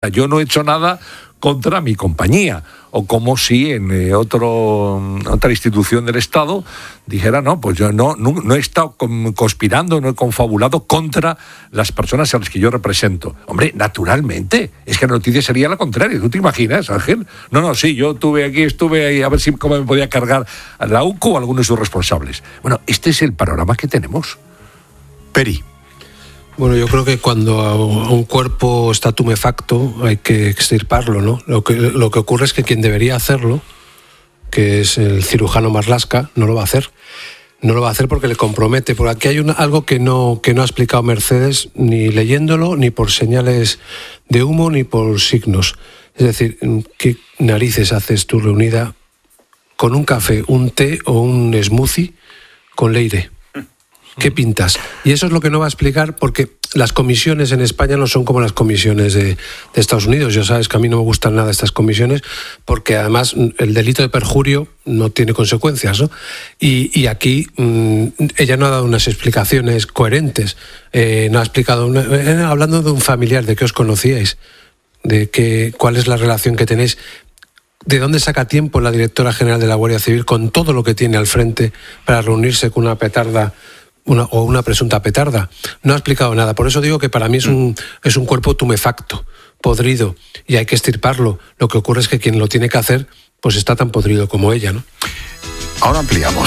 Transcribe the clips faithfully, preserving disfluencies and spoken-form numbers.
Yo no he hecho nada contra mi compañía, o como si en eh, otro, otra institución del Estado dijera, no, pues yo no, no, no he estado conspirando, no he confabulado contra las personas a las que yo represento. Hombre, naturalmente, es que la noticia sería la contraria. ¿Tú te imaginas, Ángel? No, no, sí, yo tuve aquí, estuve ahí a ver si cómo me podía cargar a la U C O o a alguno de sus responsables. Bueno, este es el panorama que tenemos. Peri. Bueno, yo creo que cuando un cuerpo está tumefacto hay que extirparlo, ¿no? Lo que, lo que ocurre es que quien debería hacerlo, que es el cirujano Marlaska, no lo va a hacer. No lo va a hacer porque le compromete. Porque aquí hay una, algo que no, que no ha explicado Mercedes, ni leyéndolo, ni por señales de humo, ni por signos. Es decir, ¿qué narices haces tú reunida con un café, un té o un smoothie con Leire? ¿Qué pintas? Y eso es lo que no va a explicar, porque las comisiones en España no son como las comisiones de, de Estados Unidos. Ya sabes que a mí no me gustan nada estas comisiones, porque además el delito de perjurio no tiene consecuencias, ¿no? Y, y aquí mmm, ella no ha dado unas explicaciones coherentes. Eh, no ha explicado, una, eh, hablando de un familiar, de qué os conocíais, de qué, cuál es la relación que tenéis. ¿De dónde saca tiempo la directora general de la Guardia Civil con todo lo que tiene al frente para reunirse con una petarda una, o una presunta petarda? No ha explicado nada. Por eso digo que para mí es un, es un cuerpo tumefacto, podrido, y hay que extirparlo. Lo que ocurre es que quien lo tiene que hacer pues está tan podrido como ella, ¿no? Ahora ampliamos.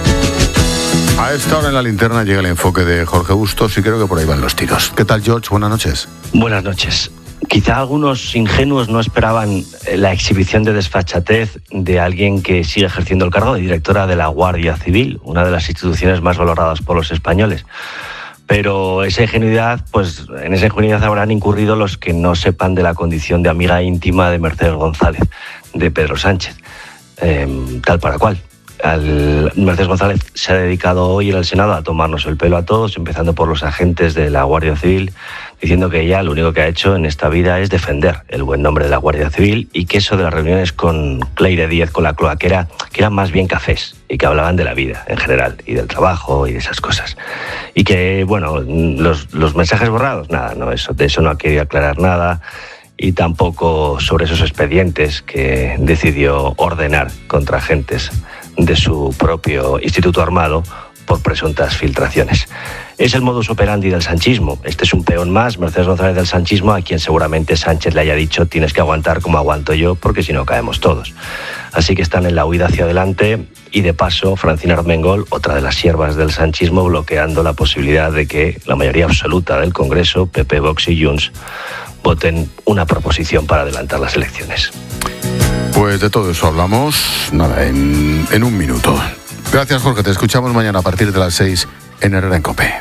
A esta hora en la linterna llega el enfoque de Jorge Bustos y creo que por ahí van los tiros. ¿Qué tal, George? Buenas noches. Buenas noches. Quizá algunos ingenuos no esperaban la exhibición de desfachatez de alguien que sigue ejerciendo el cargo de directora de la Guardia Civil, una de las instituciones más valoradas por los españoles. Pero esa ingenuidad, pues en esa ingenuidad habrán incurrido los que no sepan de la condición de amiga íntima de Mercedes González, de Pedro Sánchez, eh, tal para cual. Al, Mercedes González se ha dedicado hoy en el Senado a tomarnos el pelo a todos, empezando por los agentes de la Guardia Civil, diciendo que ella lo único que ha hecho en esta vida es defender el buen nombre de la Guardia Civil, y que eso de las reuniones con Leire Díez, con la cloaquera, que eran más bien cafés y que hablaban de la vida en general y del trabajo y de esas cosas. Y que, bueno, los, los mensajes borrados, nada, no, eso, de eso no ha querido aclarar nada, y tampoco sobre esos expedientes que decidió ordenar contra agentes de su propio instituto armado por presuntas filtraciones. Es el modus operandi del sanchismo. Este es un peón más, Mercedes González, del sanchismo, a quien seguramente Sánchez le haya dicho: tienes que aguantar como aguanto yo, porque si no caemos todos. Así que están en la huida hacia adelante, y de paso Francina Armengol, otra de las siervas del sanchismo, bloqueando la posibilidad de que la mayoría absoluta del Congreso, P P, Vox y Junts, voten una proposición para adelantar las elecciones. Pues de todo eso hablamos, nada, en, en un minuto. Gracias, Jorge. Te escuchamos mañana a partir de las seis en Herrera en COPE.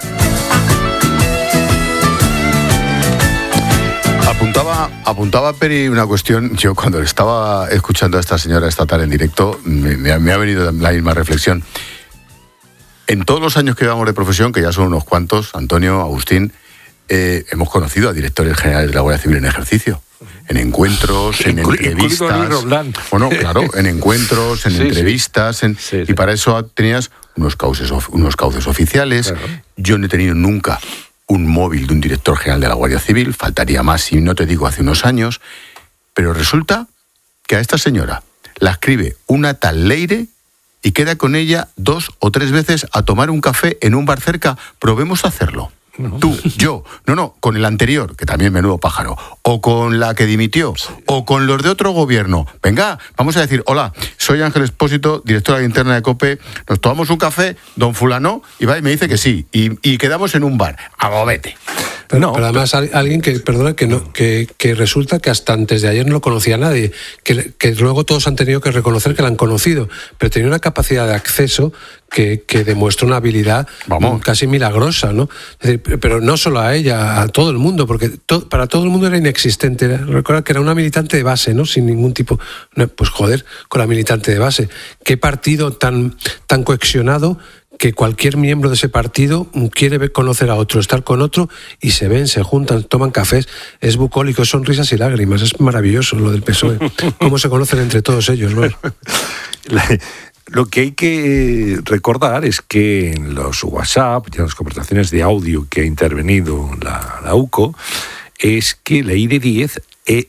Apuntaba, apuntaba Peri una cuestión. Yo cuando estaba escuchando a esta señora esta tarde en directo, me, me, me ha venido la misma reflexión. En todos los años que llevamos de profesión, que ya son unos cuantos, Antonio, Agustín, eh, hemos conocido a directores generales de la Guardia Civil en ejercicio. En encuentros, en Inclu- entrevistas. Bueno, claro, en encuentros, en sí, entrevistas. Sí. En, sí, sí. Y para eso tenías unos cauces, unos cauces oficiales. Claro. Yo no he tenido nunca un móvil de un director general de la Guardia Civil. Faltaría más, si no te digo hace unos años. Pero resulta que a esta señora la escribe una tal Leire y queda con ella dos o tres veces a tomar un café en un bar cerca. Probemos a hacerlo. No. Tú, yo, no, no, con el anterior, que también menudo pájaro, o con la que dimitió, sí. o con los de otro gobierno. Venga, vamos a decir: hola, soy Ángel Expósito, directora interna de COPE, nos tomamos un café, don fulano, y va y me dice que sí, y, y quedamos en un bar. Agobete. Pero, no, pero además pero... alguien que, perdona, que, no, que, que resulta que hasta antes de ayer no lo conocía nadie, que, que luego todos han tenido que reconocer que la han conocido, pero tenía una capacidad de acceso que, que demuestra una habilidad Vamos. casi milagrosa, ¿no? Es decir, pero no solo a ella, a todo el mundo, porque to, para todo el mundo era inexistente. Era, recuerda que era una militante de base, ¿no? Sin ningún tipo... No, pues joder, con la militante de base. ¿Qué partido tan, tan cohesionado que cualquier miembro de ese partido quiere ver, conocer a otro, estar con otro, y se ven, se juntan, toman cafés? Es bucólico, son risas y lágrimas. Es maravilloso lo del P S O E. Cómo se conocen entre todos ellos, ¿no? Lo que hay que recordar es que en los WhatsApp y en las conversaciones de audio que ha intervenido la, la U C O, es que la I D diez eh,